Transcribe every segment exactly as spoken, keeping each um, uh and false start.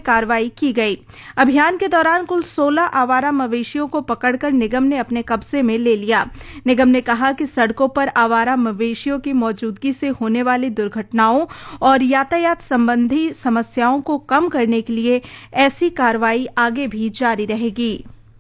कार्रवाई की गई। अभियान के दौरान कुल सोलह आवारा मवेशियों को पकड़कर निगम ने अपने कब्जे में ले लिया। निगम ने कहा कि सड़कों पर आवारा मवेशियों की मौजूदगी से होने वाली दुर्घटनाओं और यातायात संबंधी समस्याओं को कम करने के लिए ऐसी कार्रवाई आगे भी जारी रहेगी।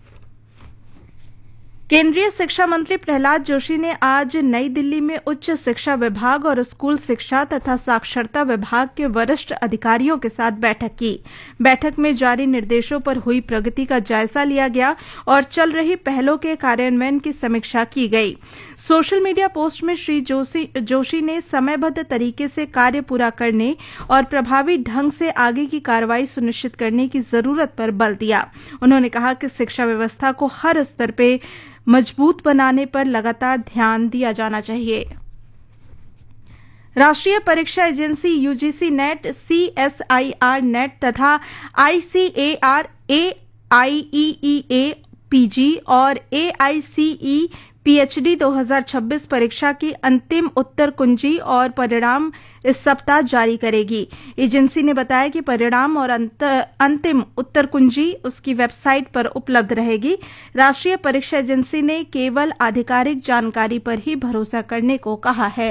केंद्रीय शिक्षा मंत्री प्रहलाद जोशी ने आज नई दिल्ली में उच्च शिक्षा विभाग और स्कूल शिक्षा तथा साक्षरता विभाग के वरिष्ठ अधिकारियों के साथ बैठक की। बैठक में जारी निर्देशों पर हुई प्रगति का जायजा लिया गया और चल रही पहलों के कार्यान्वयन की समीक्षा की गई। सोशल मीडिया पोस्ट में श्री जोशी जोशी ने समयबद्ध तरीके से कार्य पूरा करने और प्रभावी ढंग से आगे की कार्रवाई सुनिश्चित करने की जरूरत पर बल दिया। उन्होंने कहा कि शिक्षा व्यवस्था को हर स्तर पर मजबूत बनाने पर लगातार ध्यान दिया जाना चाहिए। राष्ट्रीय परीक्षा agency UGC net, CSIR net तथा आईसीएआर, एआईईईए पीजी और एआईसीई पीएचडी दो हज़ार छब्बीस परीक्षा की अंतिम उत्तर कुंजी और परिणाम इस सप्ताह जारी करेगी। एजेंसी ने बताया कि परिणाम और अंतिम उत्तर कुंजी उसकी वेबसाइट पर उपलब्ध रहेगी। राष्ट्रीय परीक्षा एजेंसी ने केवल आधिकारिक जानकारी पर ही भरोसा करने को कहा है।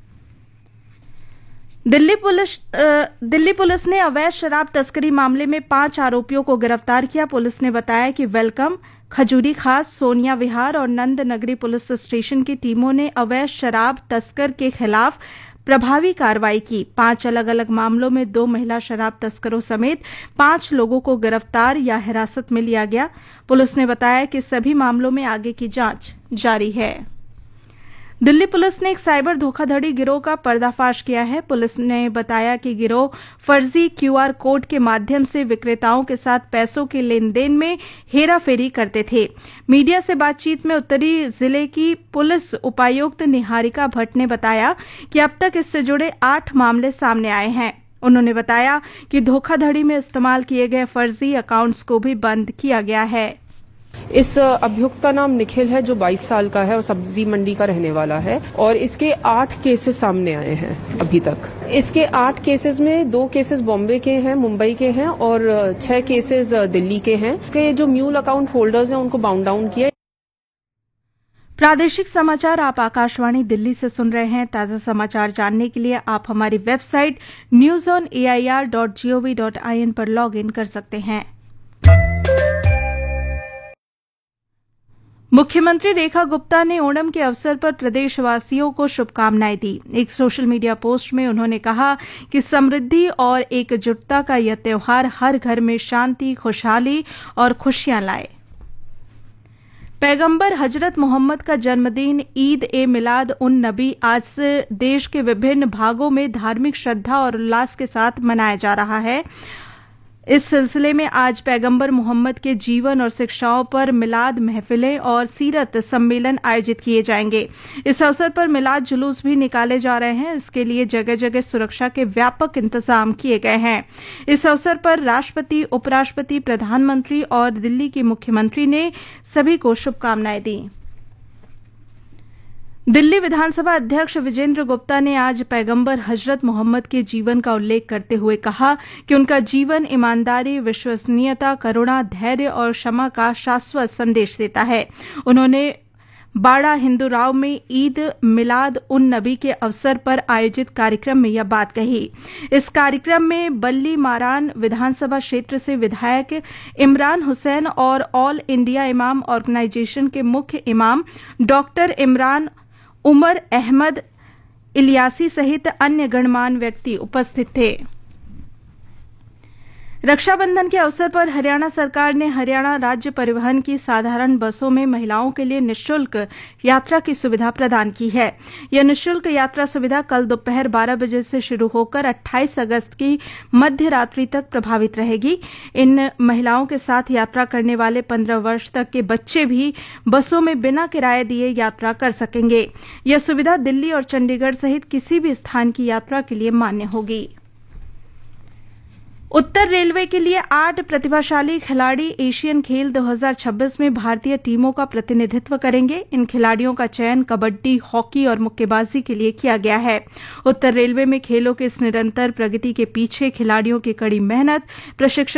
दिल्ली पुलिस दिल्ली पुलिस ने अवैध शराब तस्करी मामले में पांच आरोपियों को गिरफ्तार किया। पुलिस ने बताया कि वेलकम, खजूरी खास, सोनिया विहार और नंद नगरी पुलिस स्टेशन की टीमों ने अवैध शराब तस्कर के खिलाफ प्रभावी कार्रवाई की। पांच अलग अलग मामलों में दो महिला शराब तस्करों समेत पांच लोगों को गिरफ्तार या हिरासत में लिया गया। पुलिस ने बताया कि सभी मामलों में आगे की जांच जारी है। दिल्ली पुलिस ने एक साइबर धोखाधड़ी गिरोह का पर्दाफाश किया है। पुलिस ने बताया कि गिरोह फर्जी क्यूआर कोड के माध्यम से विक्रेताओं के साथ पैसों के लेन देन में हेराफेरी करते थे। मीडिया से बातचीत में उत्तरी जिले की पुलिस उपायुक्त निहारिका भट्ट ने बताया कि अब तक इससे जुड़े आठ मामले सामने आए हैं। उन्होंने बताया कि धोखाधड़ी में इस्तेमाल किए गए फर्जी अकाउंट्स को भी बंद किया गया है। इस अभियुक्त का नाम निखिल है, जो बाईस साल का है और सब्जी मंडी का रहने वाला है और इसके आठ केसेस सामने आए हैं अभी तक। इसके आठ केसेस में दो केसेस बॉम्बे के हैं, मुंबई के हैं और छह केसेस दिल्ली के हैं। के जो म्यूल अकाउंट होल्डर्स हैं उनको बाउंड डाउन किया। प्रादेशिक समाचार आप आकाशवाणी दिल्ली से सुन रहे हैं। ताजा समाचार जानने के लिए आप हमारी website news on A I R dot G O V dot I N पर लॉग इन कर सकते हैं। मुख्यमंत्री रेखा गुप्ता ने ओणम के अवसर पर प्रदेशवासियों को शुभकामनाएं दी। एक सोशल मीडिया पोस्ट में उन्होंने कहा कि समृद्धि और एकजुटता का यह त्योहार हर घर में शांति, खुशहाली और खुशियां लाए। पैगंबर हजरत मोहम्मद का जन्मदिन ईद ए मिलाद उन नबी आज से देश के विभिन्न भागों में धार्मिक श्रद्धा और उल्लास के साथ मनाया जा रहा है। इस सिलसिले में आज पैगंबर मोहम्मद के जीवन और शिक्षाओं पर मिलाद महफिलें और सीरत सम्मेलन आयोजित किए जाएंगे। इस अवसर पर मिलाद जुलूस भी निकाले जा रहे हैं। इसके लिए जगह जगह सुरक्षा के व्यापक इंतजाम किए गए हैं। इस अवसर पर राष्ट्रपति, उपराष्ट्रपति, प्रधानमंत्री और दिल्ली की मुख्यमंत्री ने सभी को शुभकामनाएं दी। दिल्ली विधानसभा अध्यक्ष विजेंद्र गुप्ता ने आज पैगंबर हजरत मोहम्मद के जीवन का उल्लेख करते हुए कहा कि उनका जीवन ईमानदारी, विश्वसनीयता, करुणा, धैर्य और क्षमा का शाश्वत संदेश देता है। उन्होंने बाड़ा हिंदू राव में ईद मिलाद उन नबी के अवसर पर आयोजित कार्यक्रम में यह बात कही। इस कार्यक्रम में बल्ली मारान विधानसभा क्षेत्र से विधायक इमरान हुसैन और ऑल इंडिया इमाम ऑर्गेनाइजेशन के मुख्य इमाम डॉक्टर इमरान उमर अहमद इलियासी सहित अन्य गणमान्य व्यक्ति उपस्थित थे। रक्षाबंधन के अवसर पर हरियाणा सरकार ने हरियाणा राज्य परिवहन की साधारण बसों में महिलाओं के लिए निःशुल्क यात्रा की सुविधा प्रदान की है। यह निःशुल्क यात्रा सुविधा कल दोपहर बारह बजे से शुरू होकर अट्ठाईस अगस्त की मध्य रात्रि तक प्रभावित रहेगी। इन महिलाओं के साथ यात्रा करने वाले पंद्रह वर्ष तक के बच्चे भी बसों में बिना किराए दिए यात्रा कर सकेंगे। यह सुविधा दिल्ली और चंडीगढ़ सहित किसी भी स्थान की यात्रा के लिए मान्य होगी। उत्तर रेलवे के लिए आठ प्रतिभाशाली खिलाड़ी एशियन खेल दो हज़ार छब्बीस में भारतीय टीमों का प्रतिनिधित्व करेंगे। इन खिलाड़ियों का चयन कबड्डी, हॉकी और मुक्केबाजी के लिए किया गया है। उत्तर रेलवे में खेलों के इस निरंतर प्रगति के पीछे खिलाड़ियों की कड़ी मेहनत, प्रशिक्षण